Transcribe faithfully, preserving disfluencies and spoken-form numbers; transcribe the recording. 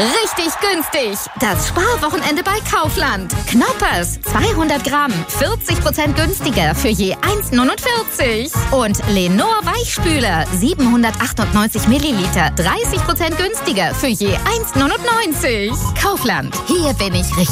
Richtig günstig. Das Sparwochenende bei Kaufland. Knoppers, zweihundert Gramm, vierzig Prozent günstiger für je eins Komma neunundvierzig. Und Lenor Weichspüler, siebenhundertachtundneunzig Milliliter, dreißig Prozent günstiger für je eins Komma neunundneunzig. Kaufland, hier bin ich richtig.